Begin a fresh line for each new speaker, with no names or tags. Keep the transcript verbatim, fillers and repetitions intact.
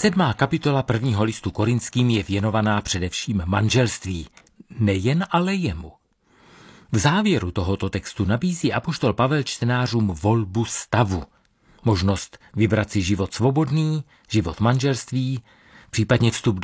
Sedmá kapitola prvního listu Korinským je věnovaná především manželství, nejen ale jemu. V závěru tohoto textu nabízí apoštol Pavel čtenářům volbu stavu, možnost vybrat si život svobodný, život manželství, případně vstup